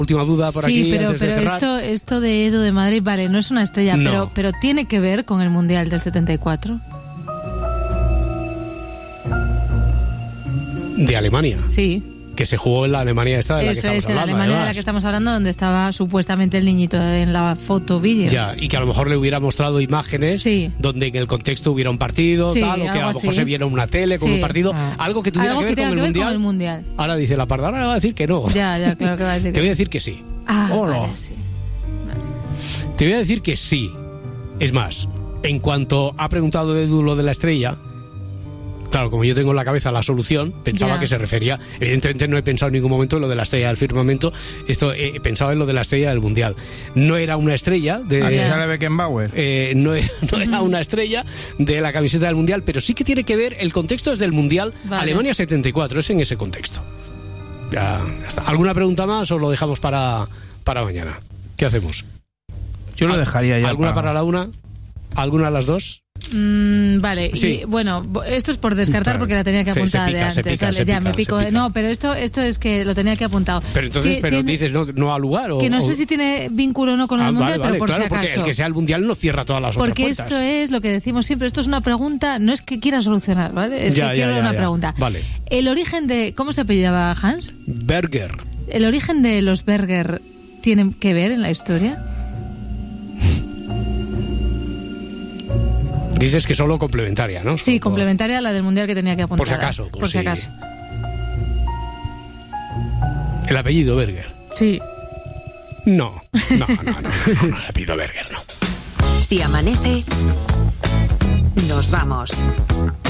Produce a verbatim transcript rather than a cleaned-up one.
Última duda por sí, aquí. pero, antes pero de cerrar. esto, esto de Edu de Madrid, vale, no es una estrella, No. pero, pero tiene que ver con el Mundial del setenta y cuatro. De Alemania. Sí. Que se jugó en la Alemania esta de la Eso que estamos es, en la hablando. Alemania de la además. que estamos hablando, donde estaba supuestamente el niñito en la foto vídeo. Ya, y que a lo mejor le hubiera mostrado imágenes Sí. donde en el contexto hubiera un partido, Sí, tal, o que a algo lo mejor así. se viera una tele con Sí. un partido, Ah. algo que tuviera Algo que ver, que tenga con, que el ver mundial. con el Mundial. Ahora dice la Parda, ahora le va a decir que no. Ya, ya, claro que va a decir Te que voy a sí. decir que sí. Ah, Hola. vale, sí. Te voy a decir que sí. Es más, en cuanto ha preguntado Edu lo de la estrella, claro, como yo tengo en la cabeza la solución, pensaba Ya. que se refería, evidentemente no he pensado en ningún momento en lo de la estrella del firmamento, esto he pensado en lo de la estrella del Mundial. No era una estrella de... Aquí Ya. sale Beckenbauer. Eh, no, era, no era una estrella de la camiseta del Mundial, pero sí que tiene que ver, el contexto es del Mundial Vale. Alemania setenta y cuatro, es en ese contexto. Ya, ya está. ¿Alguna pregunta más o lo dejamos para, para mañana? ¿Qué hacemos? Yo lo dejaría ya. ¿Alguna para la una? ¿Alguna a las dos? Mm, vale, Sí. y bueno, bo- esto es por descartar Claro. porque la tenía que Se- se apuntar pica, de se antes. pica, Vale, se ya pica, me pico. se pica. No, pero esto, esto es que lo tenía que apuntado. Pero entonces, Ti- pero tiene- dices no, no al lugar o... que no o- sé si tiene vínculo o no con Ah, el Mundial, vale, vale, pero por claro, si porque acaso. el que sea el Mundial no cierra todas las Porque otras puertas. esto es lo que decimos siempre, esto es una pregunta, no es que quiera solucionar, ¿vale? Es Ya, que ya, quiero ya, una ya. pregunta. Vale. El origen de... ¿Cómo se apellidaba Hans? Berger. ¿El origen de los Berger tiene que ver en la historia? Dices que solo complementaria, ¿no? Sí, Solo- complementaria a la del Mundial que tenía que apuntar. Por si acaso. Por, pues si sí. acaso. El apellido Berger. Sí. No, no, no, no, no, no, el apellido Berger no. Si amanece, nos vamos.